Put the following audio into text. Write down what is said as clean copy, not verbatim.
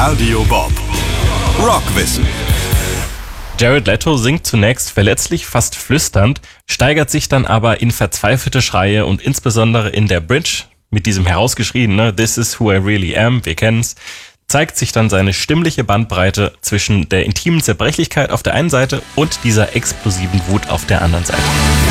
Radio Bob. Rockwissen. Jared Leto singt zunächst verletzlich, fast flüsternd, steigert sich dann aber in verzweifelte Schreie und insbesondere in der Bridge mit diesem herausgeschrieben, This is who I really am, wir kennen's, zeigt sich dann seine stimmliche Bandbreite zwischen der intimen Zerbrechlichkeit auf der einen Seite und dieser explosiven Wut auf der anderen Seite.